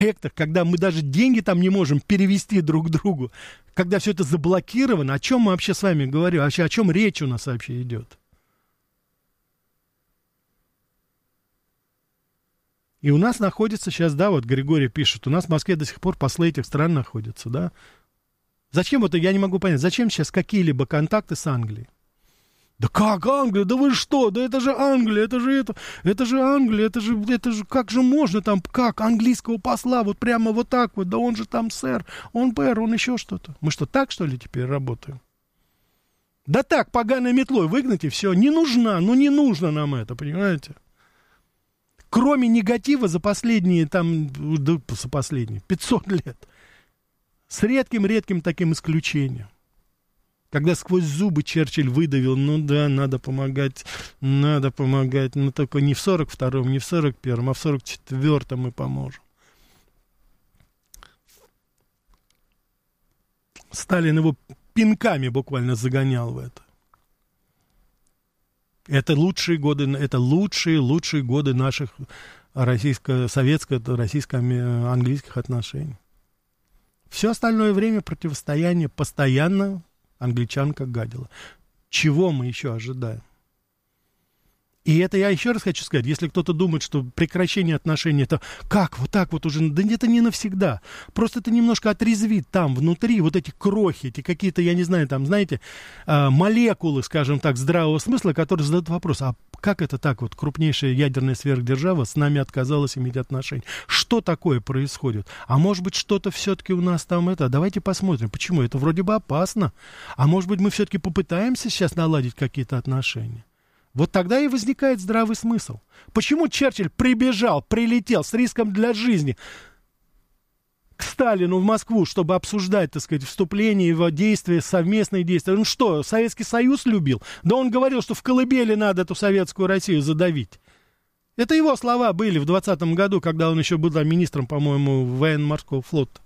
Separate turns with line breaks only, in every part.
проектах, когда мы даже деньги там не можем перевести друг другу, когда все это заблокировано, о чем мы вообще с вами говорим, вообще о чем речь у нас вообще идет? И у нас находится сейчас, да, вот Григорий пишет, у нас в Москве до сих пор послы этих стран находятся, да. Зачем вот, я не могу понять, зачем сейчас какие-либо контакты с Англией? Да как Англия? Да вы что? Да это же Англия, это же Англия, это же, как же можно там, как английского посла, вот прямо вот так вот, да он же там сэр, он пэр, он еще что-то. Мы что, так что ли теперь работаем? Да так, поганой метлой выгнать и все, не нужно нам это, понимаете? Кроме негатива за последние, там, да, за последние 500 лет, с редким таким исключением. Когда сквозь зубы Черчилль выдавил, ну да, надо помогать, но только не в 42-м, не в 41-м, а в 44-м мы поможем. Сталин его пинками буквально загонял в это. Это лучшие годы наших российско-английских отношений. Все остальное время противостояние постоянно англичан как гадило. Чего мы еще ожидаем? И это я еще раз хочу сказать, если кто-то думает, что прекращение отношений это как, вот так вот уже, да это не навсегда. Просто это немножко отрезвит там внутри вот эти крохи, эти какие-то, я не знаю, там, знаете, молекулы, скажем так, здравого смысла, которые задают вопрос, а как это так вот крупнейшая ядерная сверхдержава с нами отказалась иметь отношения? Что такое происходит? А может быть что-то все-таки у нас там это? Давайте посмотрим, почему? Это вроде бы опасно. А может быть мы все-таки попытаемся сейчас наладить какие-то отношения? Вот тогда и возникает здравый смысл. Почему Черчилль прилетел с риском для жизни к Сталину в Москву, чтобы обсуждать, так сказать, вступление его действия, совместные действия? Ну что, Советский Союз любил? Да он говорил, что в колыбели надо эту советскую Россию задавить. Это его слова были в 20-м году, когда он еще был министром, по-моему, военно-морского флота.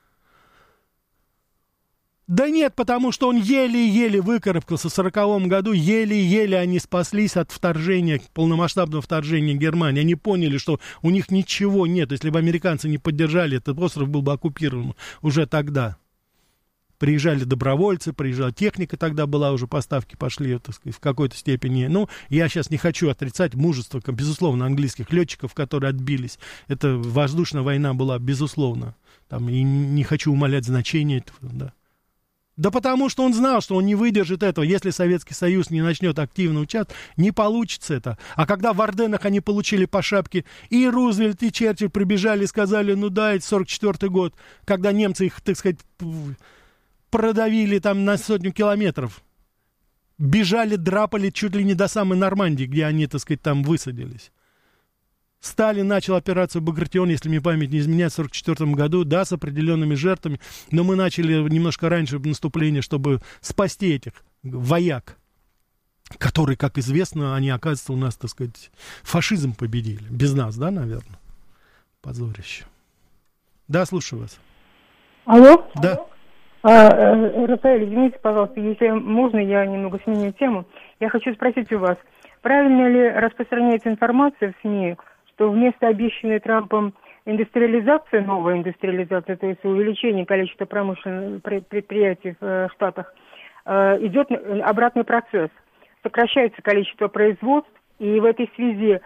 Да нет, потому что он еле-еле выкарабкался в 40-м году, еле-еле они спаслись от вторжения, полномасштабного вторжения Германии. Они поняли, что у них ничего нет. Если бы американцы не поддержали, этот остров был бы оккупирован уже тогда. Приезжали добровольцы, приезжала техника, тогда была уже, поставки пошли, так сказать, в какой-то степени. Ну, я сейчас не хочу отрицать мужество, безусловно, английских летчиков, которые отбились. Это воздушная война была, безусловно. Там, и не хочу умалять значение этого, да. Да потому что он знал, что он не выдержит этого. Если Советский Союз не начнет активно участвовать, не получится это. А когда в Арденнах они получили по шапке, и Рузвельт, и Черчилль прибежали и сказали, ну да, это 44-й год, когда немцы их, так сказать, продавили там на 100 километров. Бежали, драпали чуть ли не до самой Нормандии, где они, так сказать, там высадились. Сталин начал операцию «Багратион», если мне память не изменяет, в 1944 году, да, с определенными жертвами, но мы начали немножко раньше наступление, чтобы спасти этих вояк, которые, как известно, они, оказывается, у нас, так сказать, фашизм победили. Без нас, да, наверное? Позорище. Да, слушаю вас.
Алло?
Да.
Рафаэль, извините, пожалуйста, если можно, я немного сменю тему. Я хочу спросить у вас, правильно ли распространяется информация в СМИ, что вместо обещанной Трампом индустриализации, новая индустриализация, то есть увеличение количества промышленных предприятий в Штатах, идет обратный процесс. Сокращается количество производств, и в этой связи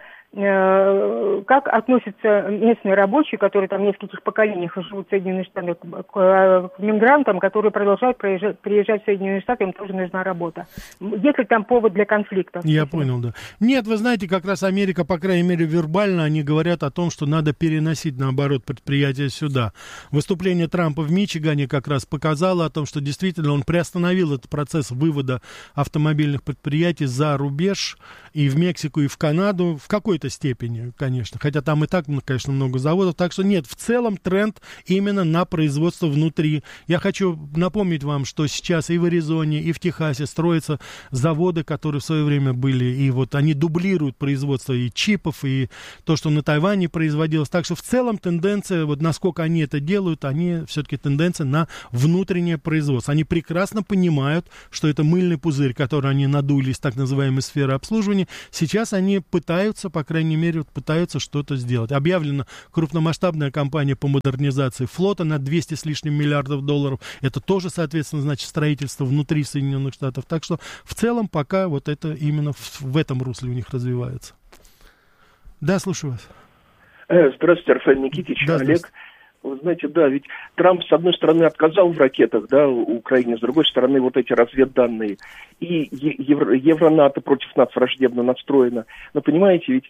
как относятся местные рабочие, которые там в нескольких поколениях живут в Соединенных Штатах, к мигрантам, которые продолжают приезжать в Соединенные Штаты, им тоже нужна работа. Есть ли там повод для конфликта?
Я понял, да. Нет, вы знаете, как раз Америка, по крайней мере, вербально, они говорят о том, что надо переносить, наоборот, предприятия сюда. Выступление Трампа в Мичигане как раз показало о том, что действительно он приостановил этот процесс вывода автомобильных предприятий за рубеж и в Мексику, и в Канаду, в какой-то степени, конечно, хотя там и так, конечно, много заводов, так что нет, в целом тренд именно на производство внутри. Я хочу напомнить вам, что сейчас и в Аризоне, и в Техасе строятся заводы, которые в свое время были, и вот они дублируют производство и чипов, и то, что на Тайване производилось, так что в целом тенденция, вот насколько они это делают, они все-таки тенденция на внутреннее производство. Они прекрасно понимают, что это мыльный пузырь, который они надули из так называемой сферы обслуживания, сейчас они пытаются, по крайней крайней мере, вот пытаются что-то сделать. Объявлена крупномасштабная кампания по модернизации флота на 200 с лишним миллиардов долларов. Это тоже, соответственно, значит строительство внутри Соединенных Штатов. Так что в целом пока вот это именно в этом русле у них развивается. Да, слушаю вас.
Здравствуйте, Рафаэль Никитич,
да,
Олег. Вы знаете, да, ведь Трамп, с одной стороны, отказал в ракетах, да, Украине, с другой стороны, вот эти разведданные. И Евронато против нас враждебно настроено. Но понимаете, ведь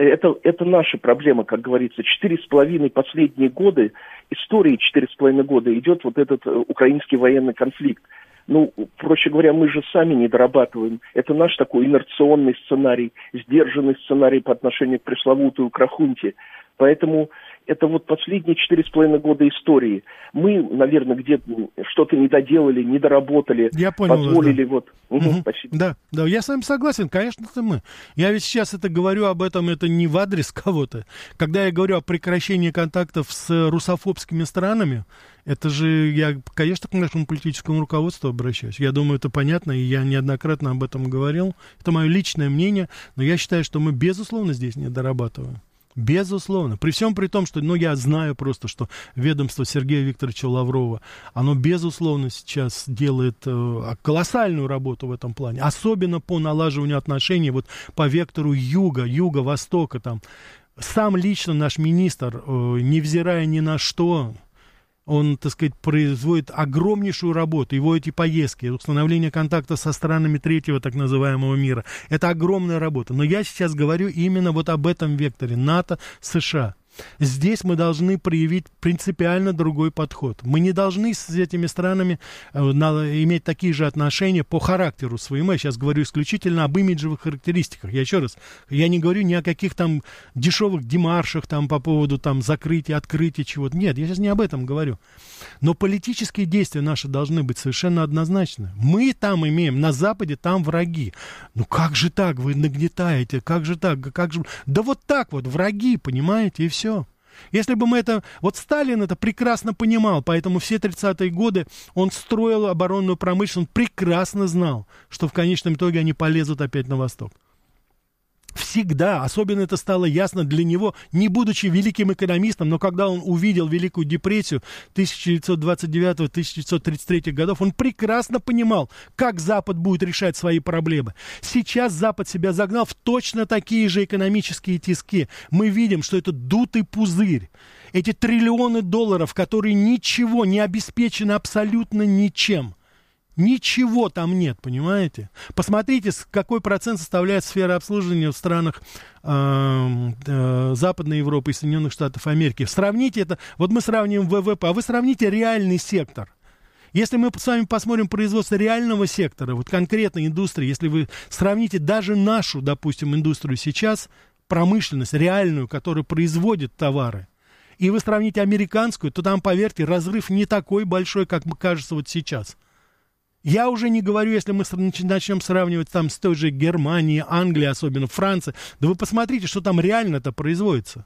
это наша проблема, как говорится. 4,5 последние годы, истории 4,5 года идет вот этот украинский военный конфликт. Ну, проще говоря, мы же сами не дорабатываем. Это наш такой инерционный сценарий, сдержанный сценарий по отношению к пресловутой Украхунте. Поэтому это вот последние 4,5 года истории. Мы, наверное, где-то что-то не доделали, не доработали.
Я понял
позволили
вас, да.
вот. Спасибо.
Да, я с вами согласен, конечно, это мы. Я ведь сейчас это говорю об этом, это не в адрес кого-то. Когда я говорю о прекращении контактов с русофобскими странами, это же я, конечно, к нашему политическому руководству обращаюсь. Я думаю, это понятно, и я неоднократно об этом говорил. Это мое личное мнение, но я считаю, что мы, безусловно, здесь не дорабатываем. Безусловно. При всем при том, что, я знаю просто, что ведомство Сергея Викторовича Лаврова, оно, безусловно, сейчас делает колоссальную работу в этом плане. Особенно по налаживанию отношений вот по вектору юга-востока. Там. Сам лично наш министр, невзирая ни на что, он, так сказать, производит огромнейшую работу. Его эти поездки, установление контакта со странами третьего так называемого мира, это огромная работа. Но я сейчас говорю именно вот об этом векторе НАТО, США. Здесь мы должны проявить принципиально другой подход. Мы не должны с этими странами иметь такие же отношения по характеру своему. Я сейчас говорю исключительно об имиджевых характеристиках. Я не говорю ни о каких там дешевых демаршах там, по поводу там, закрытия, открытия чего-то. Нет, я сейчас не об этом говорю. Но политические действия наши должны быть совершенно однозначны. Мы там имеем, на Западе там враги. Ну как же так, вы нагнетаете, как же так, как же... Да вот так вот, враги, понимаете, и все. Если бы мы это... Вот Сталин это прекрасно понимал, поэтому все 30-е годы он строил оборонную промышленность, он прекрасно знал, что в конечном итоге они полезут опять на восток. Всегда, особенно это стало ясно для него, не будучи великим экономистом, но когда он увидел Великую депрессию 1929-1933 годов, он прекрасно понимал, как Запад будет решать свои проблемы. Сейчас Запад себя загнал в точно такие же экономические тиски. Мы видим, что это дутый пузырь. Эти триллионы долларов, которые ничего не обеспечены абсолютно ничем. Ничего там нет, понимаете? Посмотрите, какой процент составляет сфера обслуживания в странах Западной Европы и Соединенных Штатов Америки. Сравните это, вот мы сравним ВВП, а вы сравните реальный сектор. Если мы с вами посмотрим производство реального сектора, вот конкретной индустрии, если вы сравните даже нашу, допустим, индустрию сейчас, промышленность реальную, которая производит товары, и вы сравните американскую, то там, поверьте, разрыв не такой большой, как кажется вот сейчас. Я уже не говорю, если мы начнем сравнивать там с той же Германией, Англией, особенно Францией. Да вы посмотрите, что там реально-то производится.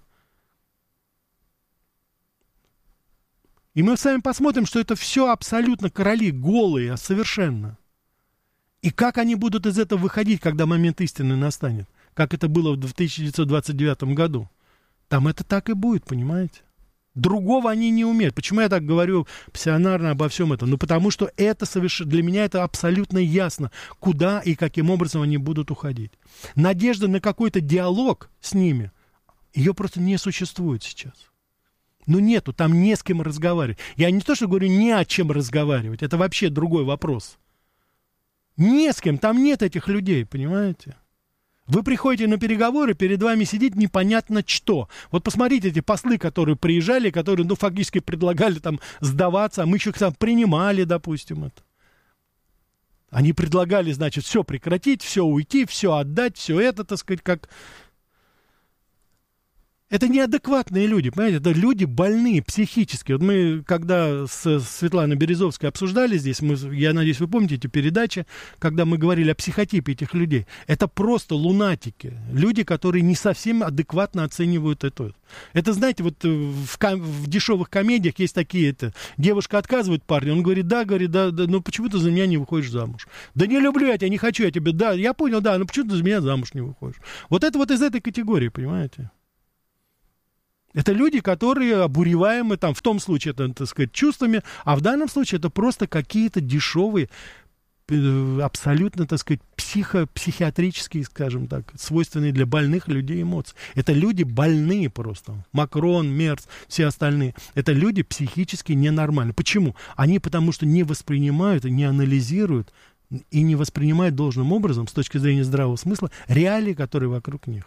И мы с вами посмотрим, что это все абсолютно короли, голые, совершенно. И как они будут из этого выходить, когда момент истины настанет. Как это было в 1929 году. Там это так и будет, понимаете? Другого они не умеют. Почему я так говорю пассионарно обо всем этом? Ну, потому что это для меня это абсолютно ясно, куда и каким образом они будут уходить. Надежда на какой-то диалог с ними, ее просто не существует сейчас. Ну, нету, там не с кем разговаривать. Я не то, что говорю, не о чем разговаривать, это вообще другой вопрос. Не с кем, там нет этих людей, понимаете? Вы приходите на переговоры, перед вами сидит непонятно что. Вот посмотрите эти послы, которые приезжали, которые, фактически предлагали там сдаваться, а мы еще их там принимали, допустим, это. Они предлагали, значит, все прекратить, все уйти, все отдать, все это, так сказать, как... Это неадекватные люди, понимаете, это люди больные психически. Вот мы, когда с Светланой Березовской обсуждали здесь, я надеюсь, вы помните эти передачи, когда мы говорили о психотипе этих людей, это просто лунатики, люди, которые не совсем адекватно оценивают это. Это, знаете, вот в дешевых комедиях есть такие, девушка отказывает парню, он говорит, да, но почему ты за меня не выходишь замуж? Да не люблю я тебя, не хочу я тебя, да, я понял, да, но почему ты за меня замуж не выходишь? Вот это вот из этой категории, понимаете? Это люди, которые обуреваемы, там, в том случае, это, так сказать, чувствами, а в данном случае это просто какие-то дешевые, абсолютно, так сказать, психиатрические, скажем так, свойственные для больных людей эмоции. Это люди больные просто. Макрон, Мерц, все остальные. Это люди психически ненормальные. Почему? Они потому что не воспринимают и не анализируют и не воспринимают должным образом, с точки зрения здравого смысла, реалии, которые вокруг них.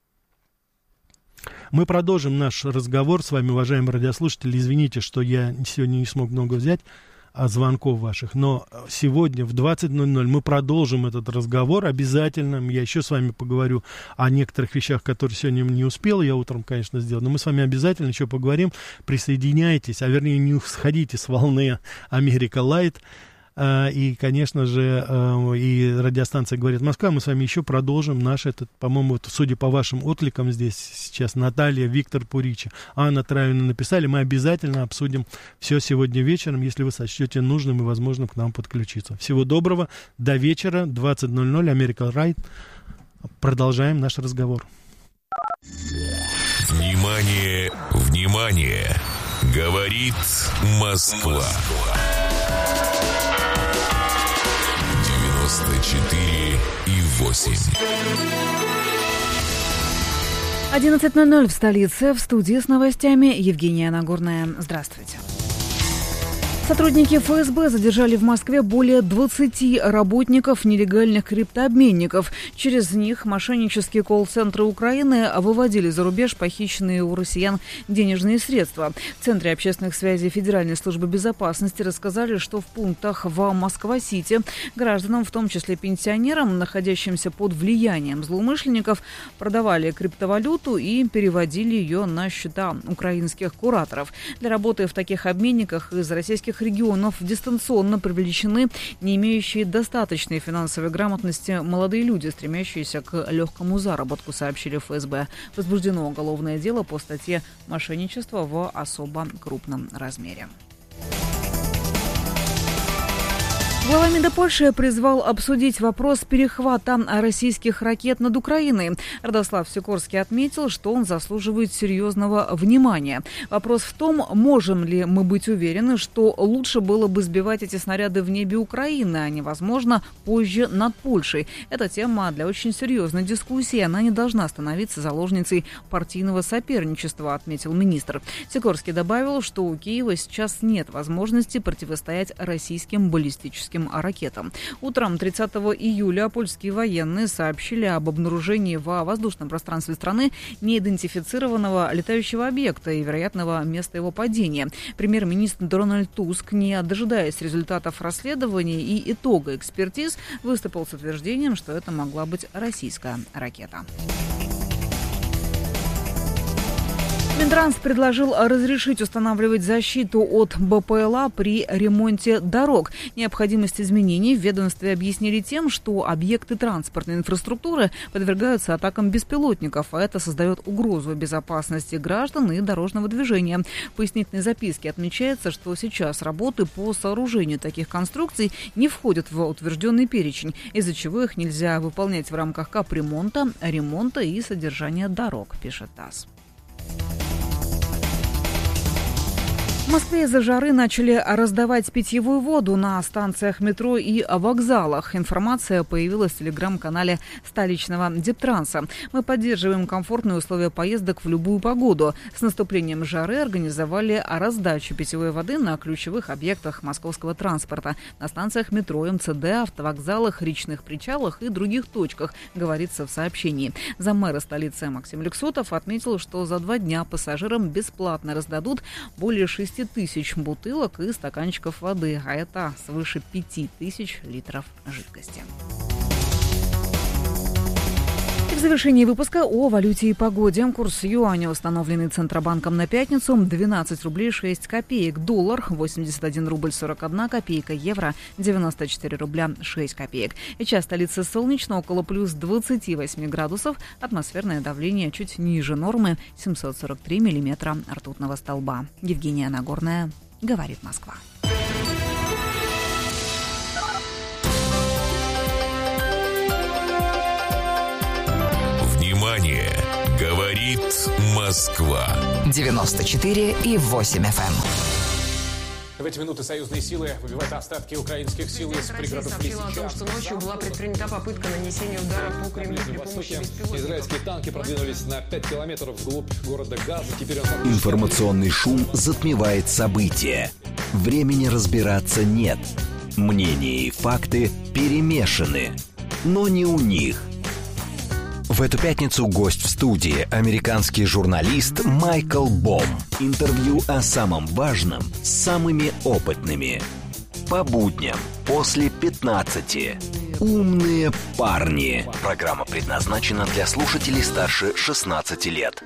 Мы продолжим наш разговор с вами, уважаемые радиослушатели. Извините, что я сегодня не смог много взять звонков ваших, но сегодня в 20:00 мы продолжим этот разговор обязательно. Я еще с вами поговорю о некоторых вещах, которые сегодня не успел, я утром, конечно, сделал, но мы с вами обязательно еще поговорим. Присоединяйтесь, а вернее не сходите с волны Америка Лайт. И, конечно же, и радиостанция «Говорит Москва». Мы с вами еще продолжим наш этот, по-моему, вот, судя по вашим откликам здесь сейчас, Наталья, Виктор Пуричи, Анна Травина написали. Мы обязательно обсудим все сегодня вечером, если вы сочтете нужным и возможным к нам подключиться. Всего доброго. До вечера, 20:00, Америка Лайт. Продолжаем наш разговор.
Внимание, внимание! Говорит Москва. 94,8.
11:00 в столице. В студии с новостями Евгения Нагорная. Здравствуйте. Сотрудники ФСБ задержали в Москве более 20 работников нелегальных криптообменников. Через них мошеннические колл-центры Украины выводили за рубеж похищенные у россиян денежные средства. В Центре общественных связей Федеральной службы безопасности рассказали, что в пунктах в Москва-Сити гражданам, в том числе пенсионерам, находящимся под влиянием злоумышленников, продавали криптовалюту и переводили ее на счета украинских кураторов. Для работы в таких обменниках из российских регионов дистанционно привлечены не имеющие достаточной финансовой грамотности молодые люди, стремящиеся к легкому заработку, сообщили ФСБ. Возбуждено уголовное дело по статье «Мошенничество в особо крупном размере». Глава МИДа Польши призвал обсудить вопрос перехвата российских ракет над Украиной. Радослав Сикорский отметил, что он заслуживает серьезного внимания. Вопрос в том, можем ли мы быть уверены, что лучше было бы сбивать эти снаряды в небе Украины, а не, возможно, позже над Польшей. Эта тема для очень серьезной дискуссии. Она не должна становиться заложницей партийного соперничества, отметил министр. Сикорский добавил, что у Киева сейчас нет возможности противостоять российским баллистическим ракетам. Утром 30 июля польские военные сообщили об обнаружении во воздушном пространстве страны неидентифицированного летающего объекта и вероятного места его падения. Премьер-министр Дональд Туск, не дожидаясь результатов расследования и итога экспертиз, выступил с утверждением, что это могла быть российская ракета. Минтранс предложил разрешить устанавливать защиту от БПЛА при ремонте дорог. Необходимость изменений в ведомстве объяснили тем, что объекты транспортной инфраструктуры подвергаются атакам беспилотников, а это создает угрозу безопасности граждан и дорожного движения. В пояснительной записке отмечается, что сейчас работы по сооружению таких конструкций не входят в утвержденный перечень, из-за чего их нельзя выполнять в рамках капремонта, ремонта и содержания дорог, пишет ТАСС. В Москве из-за жары начали раздавать питьевую воду на станциях метро и вокзалах. Информация появилась в телеграм-канале столичного Дептранса. Мы поддерживаем комфортные условия поездок в любую погоду. С наступлением жары организовали раздачу питьевой воды на ключевых объектах московского транспорта, на станциях метро, МЦД, автовокзалах, речных причалах и других точках, говорится в сообщении. Заммэра столицы Максим Лексутов отметил, что за 2 дня пассажирам бесплатно раздадут более 6 тысяч бутылок и стаканчиков воды, а это свыше 5000 литров жидкости. В завершении выпуска о валюте и погоде. Курс юаня, установленный Центробанком на пятницу, 12 рублей 6 копеек. Доллар 81 рубль 41 копейка. Евро 94 рубля 6 копеек. Сейчас столица солнечно, около плюс 28 градусов. Атмосферное давление чуть ниже нормы, 743 миллиметра ртутного столба. Евгения Нагорная, говорит Москва.
Внимание! Говорит Москва.
94,8 FM.
В эти минуты союзные силы выбивают остатки украинских сил из пригородов
сообщила о том, что ночью была предпринята попытка нанесения удара по Кремлю при помощи беспилотников.
Израильские танки продвинулись на 5 километров вглубь города Газа. Теперь
Информационный шум затмевает события. Времени разбираться нет. Мнения и факты перемешаны. Но не у них. В эту пятницу гость в студии – американский журналист Майкл Бом. Интервью о самом важном с самыми опытными. По будням после 15. Умные парни. Программа предназначена для слушателей старше 16 лет.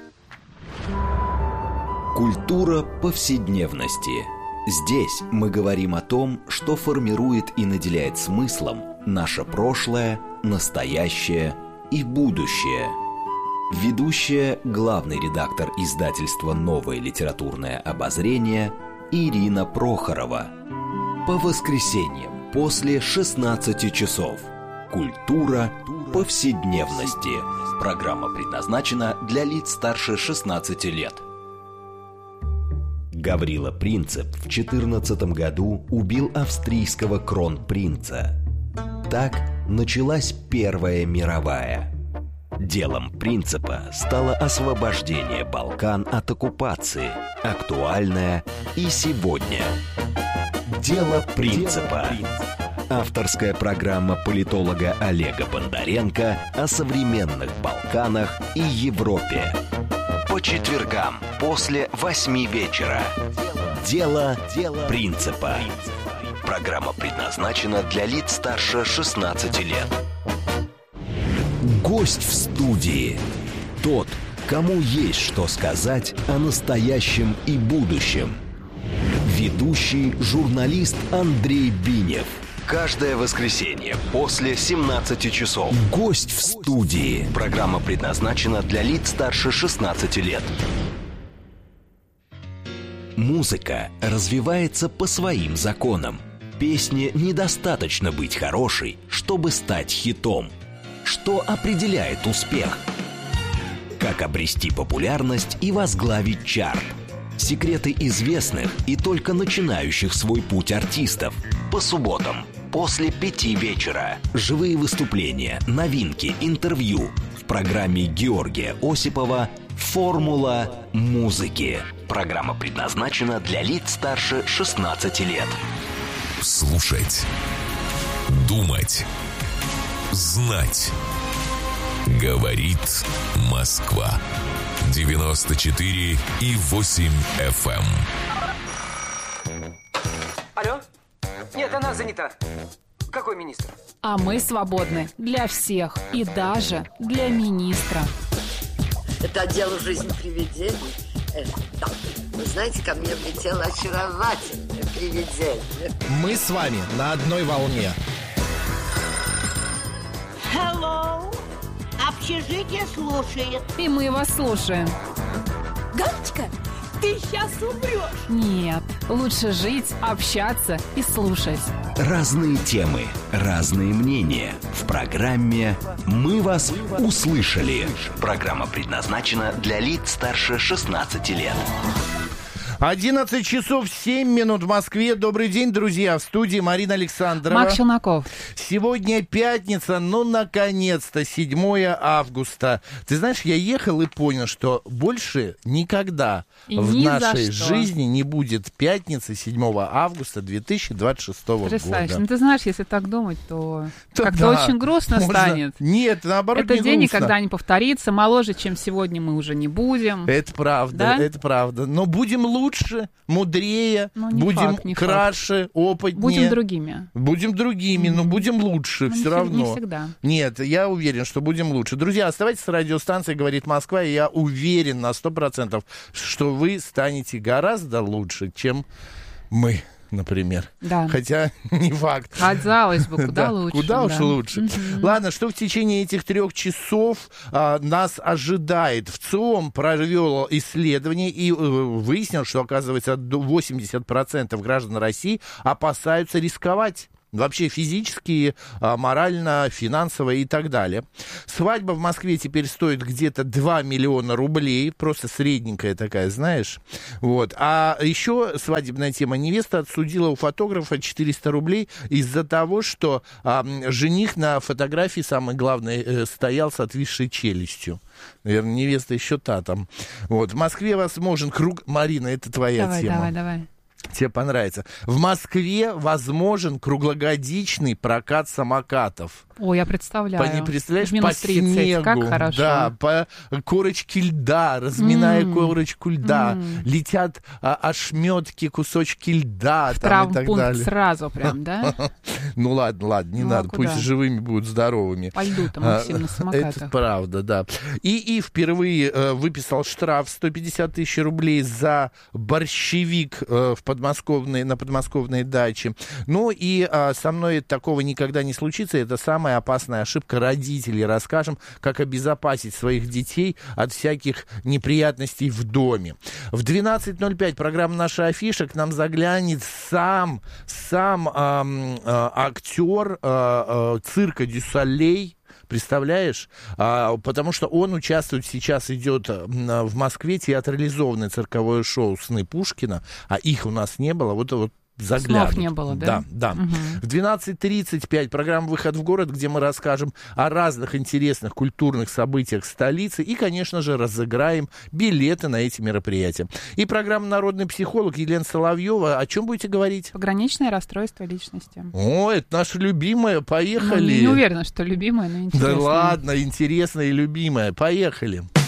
Культура повседневности. Здесь мы говорим о том, что формирует и наделяет смыслом наше прошлое, настоящее и будущее. Ведущая, главный редактор издательства «Новое литературное обозрение» Ирина Прохорова. По воскресеньям после 16 часов. Культура повседневности. Программа предназначена для лиц старше 16 лет. Гаврила Принцип в 14 году убил австрийского кронпринца. Так началась Первая мировая. Делом Принципа стало освобождение Балкан от оккупации, актуальное и сегодня. Дело Принципа. Авторская программа политолога Олега Бондаренко о современных Балканах и Европе. По четвергам после 8 вечера. Дело Принципа. Программа предназначена для лиц старше 16 лет. Гость в студии. Тот, кому есть что сказать о настоящем и будущем. Ведущий журналист Андрей Бинев. Каждое воскресенье после 17 часов. Гость в студии. Программа предназначена для лиц старше 16 лет. Музыка развивается по своим законам. Песне недостаточно быть хорошей, чтобы стать хитом. Что определяет успех? Как обрести популярность и возглавить чарт? Секреты известных и только начинающих свой путь артистов. По субботам после 5 вечера. Живые выступления, новинки, интервью. В программе Георгия Осипова «Формула музыки». Программа предназначена для лиц старше 16 лет.
Слушать, думать, знать. Говорит Москва. 94,8 FM.
Алло? Нет, она занята. Какой министр?
А мы свободны для всех и даже для министра.
Это отдел «Жизнь привидений». Да. Вы знаете, ко мне влетело очаровательное привидение.
Мы с вами на одной волне.
Hello. Общежитие слушает.
И мы вас слушаем.
Галочка, ты сейчас умрешь.
Нет, лучше жить, общаться и слушать.
Разные темы, разные мнения. В программе «Мы вас услышали». Программа предназначена для лиц старше 16 лет.
11 часов 7 минут в Москве. Добрый день, друзья. В студии Марина Александрова.
Мак Челноков.
Сегодня пятница, ну, наконец-то, 7 августа. Ты знаешь, я ехал и понял, что больше никогда в нашей жизни не будет пятницы 7 августа 2026 года.
Ну, ты знаешь, если так думать, то как-то очень грустно станет.
Нет, наоборот,
это
не
день
грустно.
никогда не повторится. Моложе, чем сегодня, мы уже не будем.
Это правда,
да?
это правда. Но будем лучше. лучше, мудрее, будем краше, опытнее.
Будем другими.
Будем другими, но будем лучше все равно.
Не всегда.
Нет, я уверен, что будем лучше. Друзья, оставайтесь с радиостанцией «Говорит Москва», и я уверен на 100%, что вы станете гораздо лучше, чем мы, например.
Да.
Хотя не факт.
Казалось бы, куда лучше.
Куда уж лучше. Ладно, что в течение этих 3 часов нас ожидает? ВЦИОМ провел исследование и выяснил, что, оказывается, 80% граждан России опасаются рисковать. Вообще физически, морально, финансово и так далее. Свадьба в Москве теперь стоит где-то 2 миллиона рублей. Просто средненькая такая, знаешь. Вот. А еще свадебная тема. Невеста отсудила у фотографа 400 рублей из-за того, что жених на фотографии, самое главное, стоял с отвисшей челюстью. Наверное, невеста еще та там. Вот. В Москве возможен круг... Марина, это твоя тема.
Давай.
Тебе понравится. В Москве возможен круглогодичный прокат самокатов.
Ой, я представляю.
Не представляешь,
минус
по
30,
снегу,
как хорошо.
да, по корочке льда, разминая корочку льда, летят ошметки, кусочки льда там, и так далее.
Сразу прям, да?
Ну ладно, не надо, пусть живыми будут, здоровыми.
По льду-то, Максим, на самокатах.
Это правда, да. И впервые выписал штраф 150 тысяч рублей за борщевик на подмосковной даче. Ну и со мной такого никогда не случится. Это самая опасная ошибка родителей. Расскажем, как обезопасить своих детей от всяких неприятностей в доме. В 12:05 программа «Наша афиша». К нам заглянет сам актер цирка «Дю Солей». Представляешь? Потому что он участвует, сейчас идет в Москве театрализованное цирковое шоу «Сны Пушкина», а их у нас не было. Вот заглянут.
Снов не было, да?
Да. В 12:35 программа «Выход в город», где мы расскажем о разных интересных культурных событиях столицы и, конечно же, разыграем билеты на эти мероприятия. И программа «Народный психолог» Елена Соловьева. О чем будете говорить?
Пограничное расстройство личности.
О, это наше любимое. Поехали.
Не уверена, что любимое, но интересное.
Да ладно, интересное и любимое. Поехали.